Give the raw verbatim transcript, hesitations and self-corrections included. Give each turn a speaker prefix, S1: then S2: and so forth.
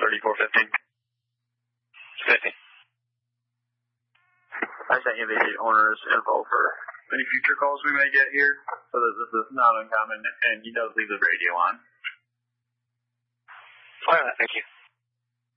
S1: thirty-four fifty. fifty.
S2: I sent you the owner's info for any future calls we may get here, so that this is not uncommon, and he does leave the radio on.
S1: All right, thank you.